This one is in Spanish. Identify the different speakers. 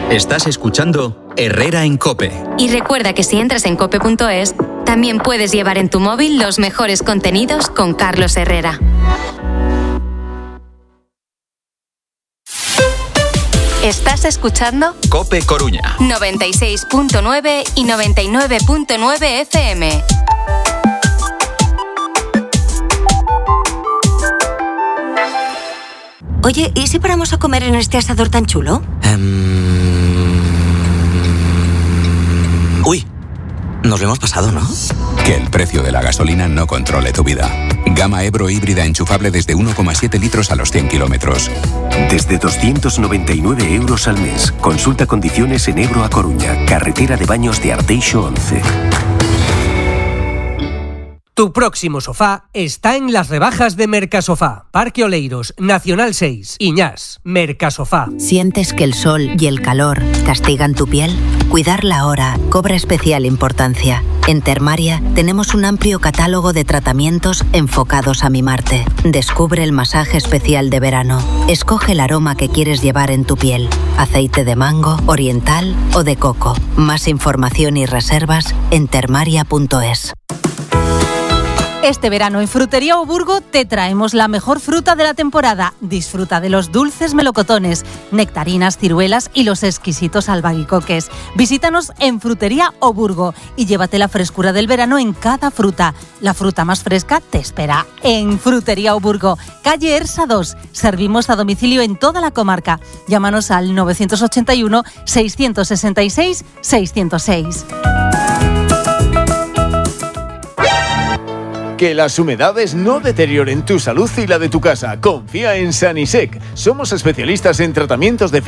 Speaker 1: Estás escuchando Herrera en COPE.
Speaker 2: Y recuerda que si entras en cope.es, también puedes llevar en tu móvil los mejores contenidos con Carlos Herrera. ¿Estás escuchando?
Speaker 1: COPE Coruña.
Speaker 2: 96.9 y 99.9 FM.
Speaker 3: Oye, ¿y si paramos a comer en este asador tan chulo?
Speaker 4: Uy, nos lo hemos pasado, ¿no?
Speaker 5: Que el precio de la gasolina no controle tu vida. Gama Ebro híbrida enchufable desde 1,7 litros a los 100 kilómetros.
Speaker 6: Desde 299 euros al mes. Consulta condiciones en Ebro a Coruña, carretera de Baños de Arteixo 11.
Speaker 7: Tu próximo sofá está en las rebajas de Mercasofá. Parque Oleiros, Nacional 6, Iñás, Mercasofá.
Speaker 8: ¿Sientes que el sol y el calor castigan tu piel? Cuidarla ahora cobra especial importancia. En Termaria tenemos un amplio catálogo de tratamientos enfocados a mimarte. Descubre el masaje especial de verano. Escoge el aroma que quieres llevar en tu piel. Aceite de mango, oriental o de coco. Más información y reservas en termaria.es.
Speaker 9: Este verano en Frutería Oburgo te traemos la mejor fruta de la temporada. Disfruta de los dulces melocotones, nectarinas, ciruelas y los exquisitos albaricoques. Visítanos en Frutería Oburgo y llévate la frescura del verano en cada fruta. La fruta más fresca te espera en Frutería Oburgo, calle Ersa 2. Servimos a domicilio en toda la comarca. Llámanos al 981 666 606.
Speaker 10: Que las humedades no deterioren tu salud y la de tu casa. Confía en Sanisec. Somos especialistas en tratamientos de